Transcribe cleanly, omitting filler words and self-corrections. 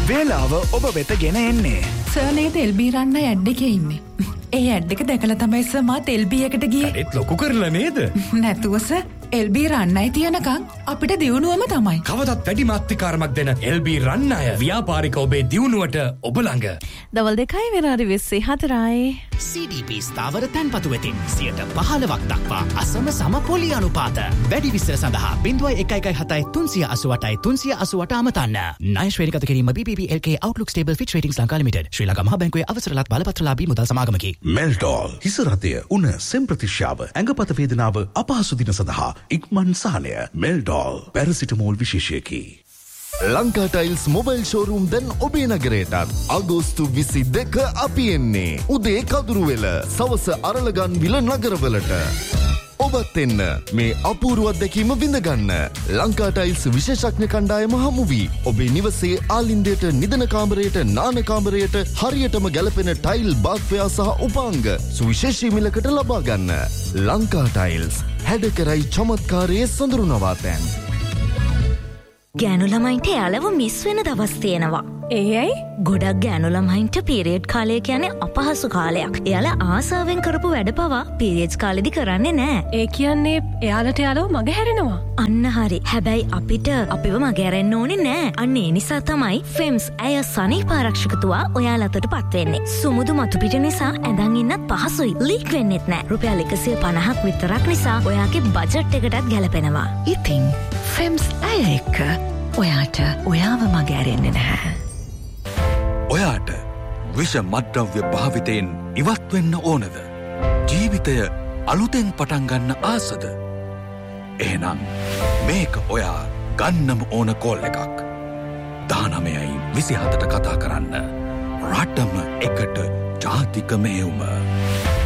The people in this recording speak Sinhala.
වේලාව ඔබ වෙත ගෙන එන්නේ. සර් නේද LB රන්න ඇඩ් එකේ ඉන්නේ. ඒ ඇඩ් එක දැකලා තමයි සර් මාත් LB එකට ගියේ. ඒත් ලොකු කරලා නේද? නැතුව සර් LB රන්නයි තියනකම් අපිට දියුණුවම තමයි. කවදත් වැඩි මාත්‍රිකාරමක් දෙන LB රන්නය ව්‍යාපාරික ඔබේ දියුණුවට ඔබ ළඟ. දවල් 2යි විනාඩි 24යි. CDP ස්ථාවර තැන්පතු වෙතින් 15% දක්වා අසම සම පොලි අනුපාත. වැඩි විස්තර සඳහා 0117 388 388 අමතන්න. ණය ශ්‍රේණිගත කිරීම BBBLK Outlook Stable Fitch Ratings Lanka limited. ශ්‍රී ලංකා මහ බැංකුවේ අවසරලත් බලපත්‍රලාභී මුදල් සමාගමකි. මෙල්ටෝල් හිස රතය උණ සෙම් ප්‍රතිශ්‍යාව ඇඟපත වේදනාව අපහසු දින සඳහා ඉක්මන් සහනය. මෙල්ටෝල් paracetamol විශේෂයකි. Lanka tiles mobile showroom දැන් ඔබේ නගරයටත් අගෝස්තු 22 අපි එන්නේ උදේ කදුරුවෙල සවස අරලගන්විල නගරවලට. ඔබත් එන්න මේ අපූර්ව අත්දැකීම විඳගන්න. ලංකා ටයිල්ස් විශේෂඥ කණ්ඩායම හමු වී ඔබේ නිවසේ ආලින්දයට නිදන කාමරයට නාන කාමරයට හරියටම ගැලපෙන ටයිල් බාග්පයා සහ උපාංග සුවිශේෂී මිලකට ලබා ගන්න. ලංකා ටයිල්ස් හැඩකරයි චමත්කාරයේ සොඳුරු නවාතැන්. ගෑනු ළමයින්ට යාලව මිස් වෙන දවස් තියෙනවා. ඒ ඇයි? ගොඩක් ගෑනු ළමයින්ට පීරියඩ් කාලය කියන්නේ අපහසු කාලයක්. එයාලා ආසාවෙන් කරපු වැඩ පවා පීරියඩ්ස් කාලෙදි කරන්නේ නැහැ. ඒ කියන්නේ එයාලට යාලව මග හැරෙනවා. අන්න හරි. හැබැයි අපිට අපිව මග හැරෙන්න ඕනේ නැහැ. අන්න ඒ නිසා තමයි FEMS ඇය සනීප ආරක්ෂකතුවා ඔයාලටපත් වෙන්නේ. සුමුදු මතු පිට නිසා ඇඳන් ඉන්නත් පහසුයි. ලීක් වෙන්නෙත් නැහැ. රුපියල් 150ක් විතරක් නිසා ඔයාගේ බජට් එකටත් ගැලපෙනවා. ඉතින් FEMS ඇය එක්ක ඔයාට ඔයාව මග ඇරෙන්නේ නැහැ. ඔයාට විෂ මද්‍රව්‍ය භාවිතයෙන් ඉවත් වෙන්න ඕනද? ජීවිතය අලුතෙන් පටන් ගන්න ආසද? එහෙනම් මේක ඔයා ගන්නම ඕන කෝල් එකක්. 19යි 27ට කතා කරන්න. රටම එකට ජාතික මෙහෙයුම.